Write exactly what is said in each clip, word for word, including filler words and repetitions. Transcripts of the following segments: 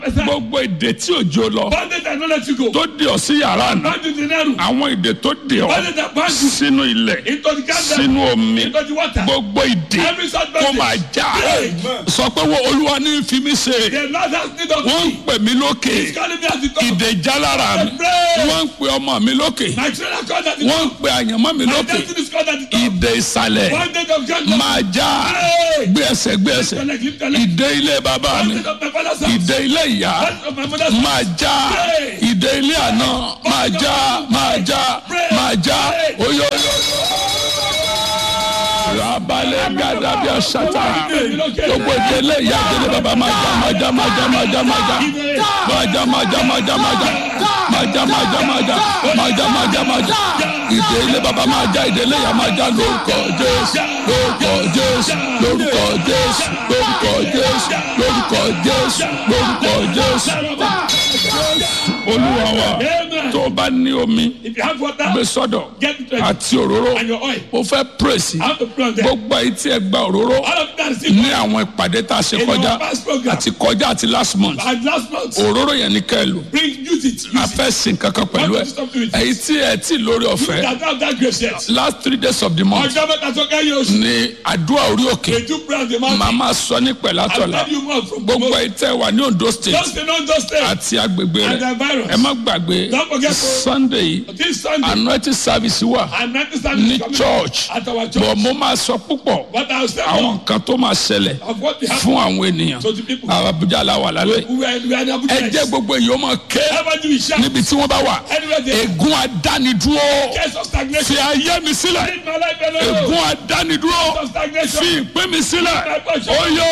gbogbo ìdè tí òjò lọ Bondage that don't let you go. tó dè ọ́ sí yàrá àná Bondage in the room. àwọn ìdè tó dè ọ́ Bondage that binds you sínú ilẹ̀ into the garden. sínú omi Into the water. gbogbo ìdè Every such kó máa bondage. já Amen. sọ pé wo olúwa ní fi mí ṣe The Lord has need of wọ́n ń me. pè mí lókè He's calling me at the top. ìdè já lára mi Pray. wọ́n ń pè ọmọ mi lókè My children are called at the wọ́n ń top. pè àyànmọ́ mi My lókè destiny is called at the top. ìdè ìsàlẹ̀ Bondage of judgment. máa já gbé ẹsẹ̀ gbé ẹsẹ̀ Connect, lift, connect. ìdè ilé bàbá mi Bondage of my father's house. ìdè ilé ìyá Bondage of my mother's house. máa já ìdè ilé àná máa já máa já máa já oyoyo rabalẹ̀ gàdàbí àṣàtà gbogbo ìdè ilé ìyá ìdè ilé bàbá máa já máa já máa já máa já máa já máa já máa já máa já máa já máa já máa já máa já máa já máa já máa já ìdè ilé bàbá máa já ìdè ilé ìyá máa já lórúkọ Jésù lórúkọ Jésù lórúkọ Jésù lórúkọ Jésù lórúkọ Jésù lórúkọ Jésù olúwa wa Amen. tó bá ní omi If you have water, gbé sọ́dọ̀ get it ready. àti òróró And your oil. mo fẹ́ pírèsì I have to put on there. gbogbo ayé tí ẹ gba òróró All of that is ní àwọn ìpàdé tá a ṣe in kọjá our past program. àti kọjá àti last month And last month, òróró yẹn ní kẹ́ ẹ lò bring, use it. a Use it. fẹ́ sin kankan pẹ̀lú ẹ èyí tí ẹ tí lórí ọ̀fẹ́ That have that grace yet. last three days of the month Ọjọ́ mẹ́ta tó kẹ́yìn oṣù. ní àdúrà orí òkè They do pray on the mountain. màá máa sọ ní pẹ̀látọ̀lá I'll tell you more from gbogbo tomorrow. ayé tẹ́ wà ní Ondo state Just the non-just stay. àti agbègbè And the rẹ̀ virus. ẹ má gbàgbé Don't forget to- Sunday yìí This Sunday, anointing service wà and ninety seven ní is coming church at our bọ̀ church. mo máa sọ púpọ̀ But I'll say àwọn more nǹkan tó máa ṣẹlẹ̀ of what we have fún àwọn ènìyàn to the people. Àbújá la wà lálẹ́ We are, we are the ẹ jẹ́ gbogbo èyí ó máa ké Ever do we shout? níbi tí wọ́n bá wà Anywhere they ègún adánidúró case of fi stagnation. ayé mi sílẹ̀ Leave my life alone. ègún adánidúró Case of stagnation. fi ìpín mi sílẹ̀ My portion. oyè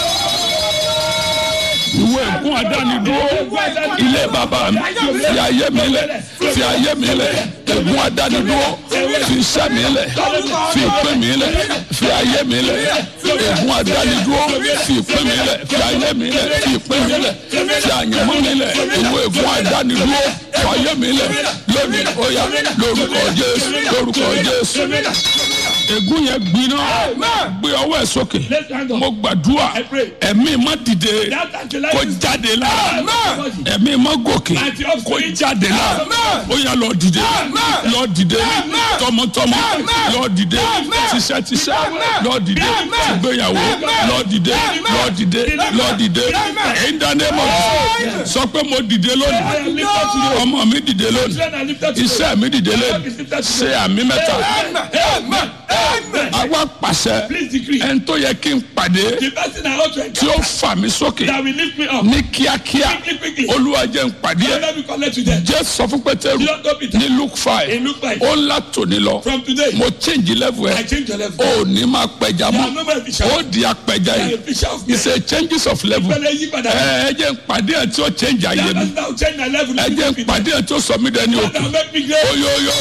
ìwé ègún adánidúró ilé bàbá mi fi ayé mi lẹ̀ fi ayé mi lẹ̀ ègún adánidúró fi iṣẹ́ mi lẹ̀ fi ìpín mi lẹ̀ fi ayé mi lẹ̀ ègún adánidúró fi ìpín mi lẹ̀ fi ayé mi lẹ̀ fi ìpín mi lẹ̀ fi àyànmọ́ mi lẹ̀ ìwé ègún adánidúró fi ayé mi lẹ̀ lónìí ó yá lórúkọ Jésù lórúkọ Jésù ègún yẹn gbiná gbé ọwọ́ ẹ̀ sókè Let's hand on. mo gbàdúrà I pray. ẹ̀mí má dìde That kó actualizes jáde lára ẹ̀mí má gòkè kó jáde lára ó yá lọ dìde lọ dìde tọmọtọmọ lọ dìde tíṣẹ́tíṣẹ́ lọ dìde tìgbéyàwó lọ dìde lọ dìde lọ dìde in the name of Jesus sọ pé mo dìde lónìí I am lifted to you. ọmọ mi dìde lónìí Children are lifted to you. iṣẹ́ mi dìde lónìí ṣe àmì mẹ́ta Amen. Amen. àwa pàṣẹ Please decree. ẹni tó yẹ kí n pàdé The person I ought to tí ó encounter fà mí sókè that will lift me up. ní kíákíá Quickly, quickly. olúwa jẹ́ n pàdé ẹ̀ Let me connect with them. jẹ́ sọ fún pétérù Don't go Peter. ní luke five In Luke five. ó ńlá tòní lọ From today, mo change level I ẹ̀ change your level. ó ní máa pẹja You are mọ́ no more a fisher. ó di apẹja You are yìí a fisher of men. it's a changes of level Ìpele yí padà. ẹ ẹ jẹ́ n pàdé ẹ̀ tí ó change ayé mi That person that will change my level. ẹ jẹ́ n pàdé ẹ̀ tí ó sọ mí dẹni That òkè will make me great. oyoyo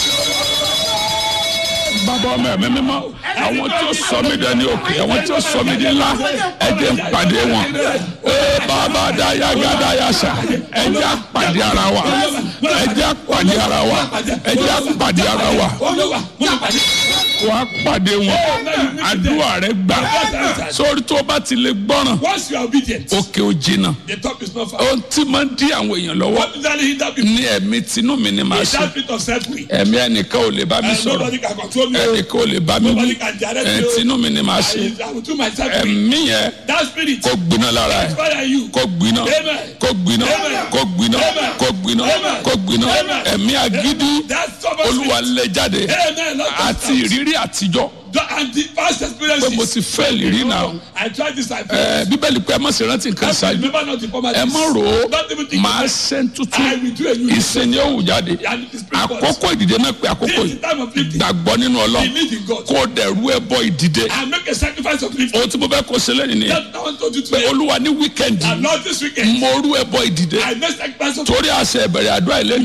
bàbá ọmọ ẹ̀mí mímọ́ àwọn tí ó sọ mí dẹni òkè àwọn tí ó sọ mí di ńlá ẹ jẹ́ n pàdé wọn ee bàbá daya gada yasa ẹ jẹ́ á pàdé ara wa ẹ jẹ́ á pàdé ara wa ẹ jẹ́ á pàdé ara wa Olúwa, mo lè pàdé. wàá pàdé wọn àdúrà rẹ gbà sórí tó bá ti lè gbọ́ràn Once you are obedient, òkè ò jìnnà the top is not far. ohun tí máa ń dí àwọn èèyàn lọ́wọ́ What usually hinder people ní ẹ̀mí tinú mi ni màá is ṣe that bit of self-will. ẹ̀mí ẹnìkan ò lè bá mi And sọ̀rọ̀ nobody can control me. ẹnìkan ò lè bá mi wí Nobody can direct ẹ̀ me. tinú mi ni màá ṣe I, I will do myself free. ẹ̀mí yẹn That spirit kó gbiná lára ẹ̀ fire you. kó gbiná Amen. kó gbiná Amen. kó gbiná Amen. kó gbiná Amen. kó gbiná Amen. ẹ̀mí agídí That stubborn olúwa spirit. lé jáde Amen. Lord, àti ìrírí àtijọ́ and the past pé experiences. mo ti fẹ́ lè rí náà I tried this. I ẹ̀ failed. bíbélì pé ẹ má ṣe rántí nǹkan I ṣáájú remember not the former ẹ days. má rò ó Don't even think màá of it. ṣe ń tuntun I will do a new thing. ìsìn ni ó wù jáde And it is spirit God. àkókò ìdìde náà pé àkókò This is yìí the time of lifting. gbàgbọ́ nínú ọlọ́run Believe in God. kó o dẹ̀ rú ẹbọ ìdìde And make a sacrifice of lifting. ohun tí mo fẹ́ kó ṣe lẹ́yìn nìyẹn That's what I want to do pé today. olúwa ní wíkẹ́ndì And not this weekend. mo rú ẹbọ ìdìde I make sacrifice of torí àṣẹ ìbẹ̀rẹ̀ àdúrà ìlẹ́ni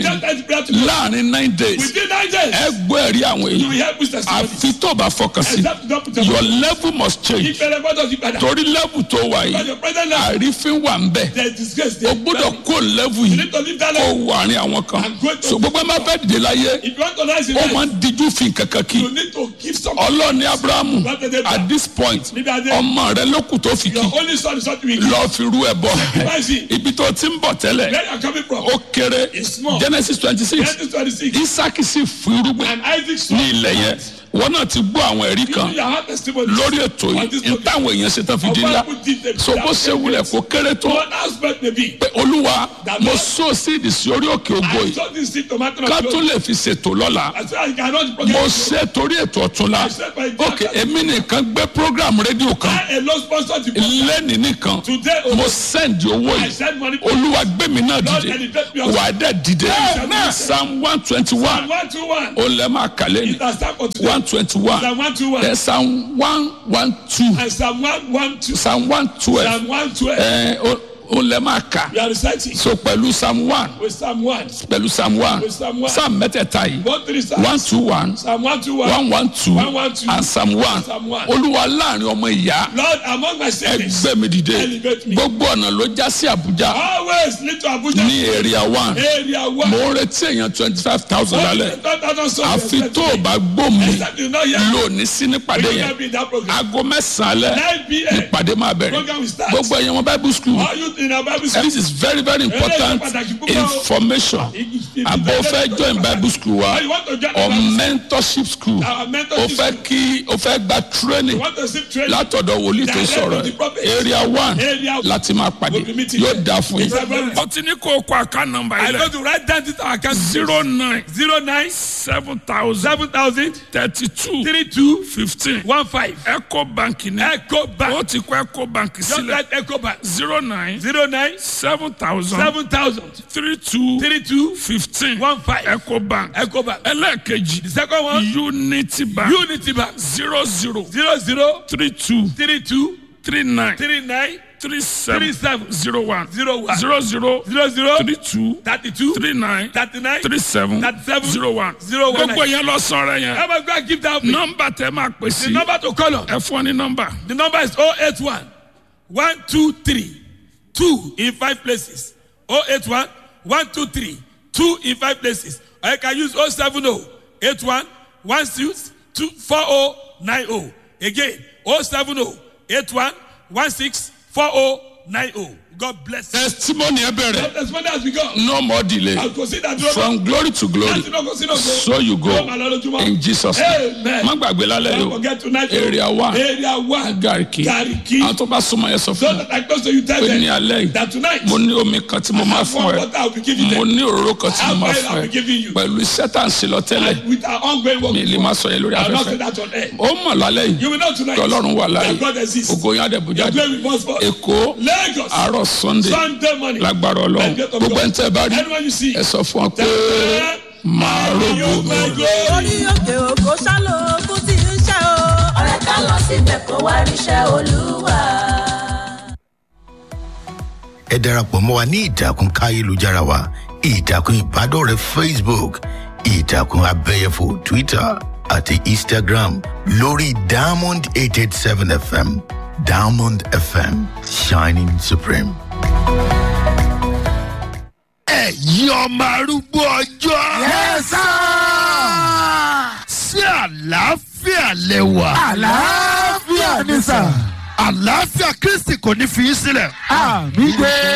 ni Just as prayer to God. láàrin nine days Within nine days, ẹ gbọ́ ẹ̀rí àwọn you will èèyàn help with testimonies. àfi tó bá fọkàn sí Except don't put your your level must change ìpele gbọ́dọ̀ yí padà. torí level tó wà Because yìí your present level, àrífín wà ń bẹ̀ there is disgrace o there. gbọ́dọ̀ kó level You yìí need to leave that kó level. wà ní àwọn kan so gbogbo ẹ má fẹ́ dìde láyé If you want to rise in ó máa life, ń díjú fi kankan kí you need to give something. ọlọ́ọ̀ni abrahamu at this point ọmọ rẹ ló kù tó fi kí Your only son is something we give. lọ́ọ́ fi rú ẹ bọ̀ Sacrifice. ibi tó ti ń bọ̀ tẹ́lẹ̀ Where you are coming from? ó kéré It's small. Genesis twenty six Genesis twenty-six. Isaki sì fún irúgbìn And Isaac saw ní ilẹ̀ yẹn wọn náà ti gbọ́ àwọn ẹ̀rí kan you have testimony. lórí ètò yìí ní táwọn èèyàn ṣe tán fi di ńlá so bó ṣe wulẹ̀ kó kéré tó One aspect may be. pé olúwa mo so síìdì sí orí òkè ògo I yìí saw this seed tomato. ká tó lè fi ṣètò lọ́la I said I cannot mo forget. ṣe torí ètò ọ̀túnla ok èmi nìkan gbé program rédíò kan I alone sponsored the program. lẹ́nìí nìkan Today, mo send owó I yìí send money. olúwa gbé mi náà Lord, dìde elevate me also. wà á dẹ̀ dìde Amen. psalm one twenty one Psalm one two one. ó lẹ́ máa kàlẹ́ ní It has started for today. one twenty one Psalm one two one. ẹ̀ psalm one one two And Psalm one one two. psalm one twelve Psalm one twelve. ẹ̀ ó ó lẹ́ máa kà We are reciting so pẹ̀lú psalm one with Psalm one. pẹ̀lú psalm one With Psalm one. psalm mẹ́tẹ̀ẹ̀ta yìí One three Psalms. one two one Psalm one two one. one one two One one two. and psalm one Psalm one. olúwa láàrin ọmọ ìyá Lord, among my siblings, ẹgbẹ́ mi dìde elevate me. gbogbo ọ̀nà ló já sí àbújá Always lead to Abuja. ní area one Area one. mo ń retí èèyàn twenty five thousand lálẹ́ àfi tó o bá gbó mi Except you know yet. lónìí sí nípàdé You yẹn can be in that program. aago mẹ́sàn-án alẹ́ nine p m nípàdé máa bẹ̀rẹ̀ Program will start. gbogbo èèyàn wọn bible school All youth in our Bible school. this is very very important information àbò fẹ́ join bible school wa You want to join or our Bible mentorship school Our o mentorship fẹ́ school. kí o fẹ́ gba You training want to see training. látọ̀dọ̀ wòlíì tó Direct sọ̀rọ̀ from the prophet. area one Area one. láti máa pàdé We'll be meeting yóò there. dáa fún yín. It's a very- ó ti ní kó o kó àká nọ́mbà I ilẹ̀ go to write down this account. zero nine Zero nine seven thousand seven thousand thirty two three two fifteen one five. eco bank ni Echo Bank. ó ti kó eco bank Just sílẹ̀ like Echo Bank. zero nine Zero nine seven thousand seven thousand three two three two fifteen one five. eco bank Echo Bank. ẹlẹ́ẹ̀kejì The second one. unity bank Unity Bank. zero zero Zero zero three two three two three nine three nine three seven three seven zero one zero one zero zero zero zero three two thirty two three nine thirty nine three seven thirty-seven zero one zero one gbogbo nine. yẹn lọ sọ̀rọ̀ yẹn How about go and give that offering? nọ́mbà tẹ máa pè The sí number to call on. ẹ fún ọ ní nọ́mbà The number is oh eight one one two three two in five places. oh eight one one two three two in five places. Or you can use oh seven oh eight one one six two four oh nine oh. Again, oh seven oh eight one one six four oh nine oh. God bless you. testimony ẹ bẹ̀rẹ̀ As money as we go. no more delay I'll consider that. from glory to glory so you go in Jesus name Amen. má gbàgbé lálẹ́ Don't yìí forget tonight. area one Area one. Gariki Gariki. àwọn tó bá súnmọ́ yẹn sọ So fún mi that I close to you tell pé them ní alẹ́ yìí that tonight mo ní omi kan tí mo máa fún one ẹ water I'll be giving mo them. ní òróró kan tí mo máa I'll fún be giving you. ẹ pẹ̀lú iṣẹ́ tá à ń ṣe lọ tẹ́lẹ̀ And with our ongoing work. mi lè má sọ yẹn lórí I'll not say afẹ́fẹ́ that on air. ó mọ̀ lálẹ́ yìí You will know tonight. kí ọlọ́run wà láàyè That God exists. ògo yín Your adébújáde glory must fall. èkó Lagos. àárọ̀ sunday Sunday morning. lágbára ọlọ́run gbogbo ẹni tẹ́ ẹ bá rí Anyone you see. ẹ sọ fún ọ pé màá You rògbò my mi. glory. orí òkè òkò ṣálò ogun tí ń ṣe o. ọ̀rẹ́ ká lọ síbẹ̀ kó wá ríṣẹ́ olúwa. ẹ darapọ̀ mọ́ wa ní ìtàkùn káyélujára wa ìtàkùn ìbádọ́rẹ̀ẹ́ facebook ìtàkùn abẹ́yẹfò twitter àti instagram lórí diamond eight eight seven fm diamond fm shining supreme. ẹ̀yin ọmọ arúgbó ọjọ́. yẹ́sà. sí àlàáfíà lẹ́wà. àlàáfíà ni sà. àlàáfíà kristi kò ní fi í sílẹ̀. àmì gbé.